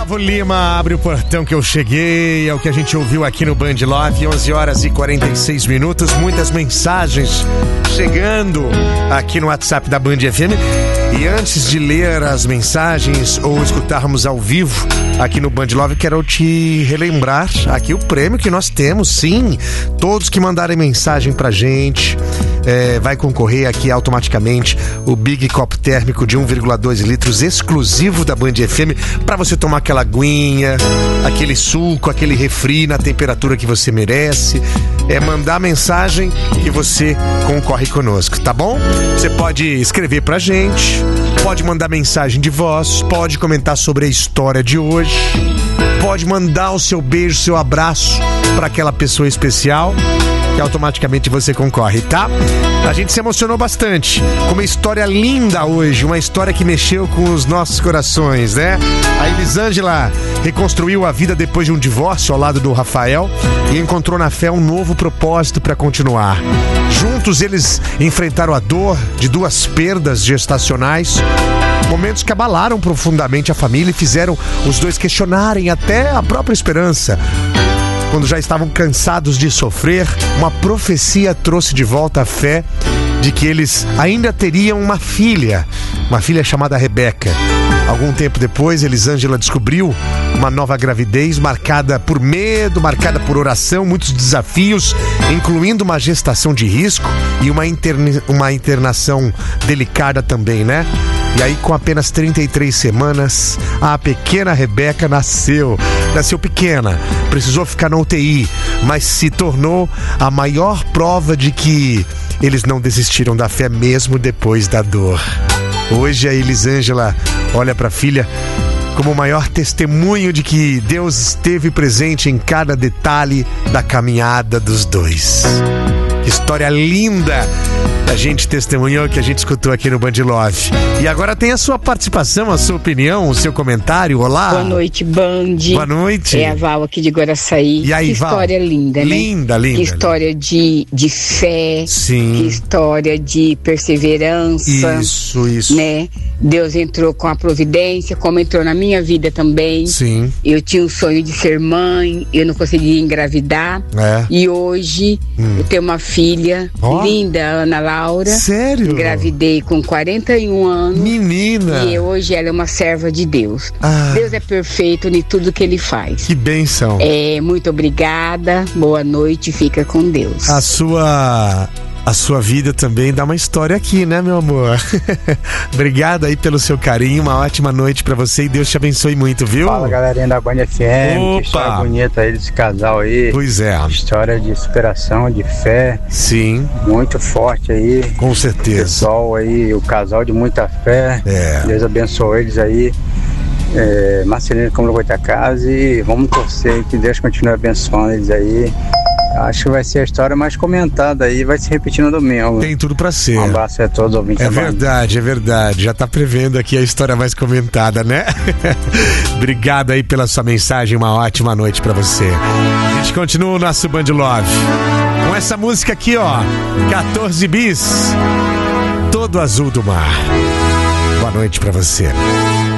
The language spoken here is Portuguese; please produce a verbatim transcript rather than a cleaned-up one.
Gustavo Lima, abre o portão que eu cheguei. É o que a gente ouviu aqui no Band Love, onze horas e quarenta e seis minutos. Muitas mensagens chegando aqui no WhatsApp da Band F M. E antes de ler as mensagens ou escutarmos ao vivo aqui no Band Love, quero te relembrar aqui o prêmio que nós temos, sim. Todos que mandarem mensagem pra gente é, vai concorrer aqui automaticamente o Big Copo Térmico de um vírgula dois litros exclusivo da Band F M para você tomar aquela aguinha, aquele suco, aquele refri na temperatura que você merece. É mandar mensagem que você concorre conosco, tá bom? Você pode escrever pra gente, pode mandar mensagem de voz, pode comentar sobre a história de hoje, pode mandar o seu beijo, seu abraço para aquela pessoa especial, que automaticamente você concorre, tá? A gente se emocionou bastante com uma história linda hoje, uma história que mexeu com os nossos corações, né? A Elisângela reconstruiu a vida depois de um divórcio ao lado do Rafael e encontrou na fé um novo propósito para continuar. Juntos eles enfrentaram a dor de duas perdas gestacionais, momentos que abalaram profundamente a família e fizeram os dois questionarem até a própria esperança. Quando já estavam cansados de sofrer, uma profecia trouxe de volta a fé de que eles ainda teriam uma filha, uma filha chamada Rebeca. Algum tempo depois, Elisângela descobriu uma nova gravidez marcada por medo, marcada por oração, muitos desafios, incluindo uma gestação de risco e uma, interne... uma internação delicada também, né? E aí, com apenas trinta e três semanas, a pequena Rebeca nasceu. Nasceu pequena, precisou ficar na U T I, mas se tornou a maior prova de que eles não desistiram da fé mesmo depois da dor. Hoje a Elisângela olha para a filha como o maior testemunho de que Deus esteve presente em cada detalhe da caminhada dos dois. Que história linda a gente testemunhou, que a gente escutou aqui no Band Love. E agora tem a sua participação, a sua opinião, o seu comentário. Olá. Boa noite, Band. Boa noite. É a Val aqui de Guaraçaí. E aí, que Val? História linda, né? Linda, linda. Que história de, de fé. Sim. Que história de perseverança. Isso, isso. Né? Deus entrou com a providência, como entrou na minha vida também. Sim. Eu tinha um sonho de ser mãe, eu não conseguia engravidar. É. E hoje hum. eu tenho uma filha oh. linda, Ana Laura. Sério? Engravidei com quarenta e um anos. Menina! E hoje ela é uma serva de Deus. Ah. Deus é perfeito em tudo que ele faz. Que bênção. É, muito obrigada, boa noite, fica com Deus. A sua... A sua vida também dá uma história aqui, né, meu amor? Obrigado aí pelo seu carinho, uma ótima noite pra você e Deus te abençoe muito, viu? Fala, galerinha da Band F M. Opa. Que história bonita aí desse casal aí. Pois é. História de superação, de fé. Sim. Muito forte aí. Com certeza. O pessoal aí, o casal de muita fé. É. Deus abençoe eles aí. É, Marcelino como da casa e vamos torcer que Deus continue abençoando eles aí. Acho que vai ser a história mais comentada aí, vai se repetir no domingo. Tem tudo pra ser. Um abraço a todos os ouvintes. É verdade, é verdade. Já tá prevendo aqui a história mais comentada, né? Obrigado aí pela sua mensagem, uma ótima noite pra você. A gente continua o nosso Band Love com essa música aqui, ó, quatorze bis, Todo Azul do Mar. Boa noite pra você.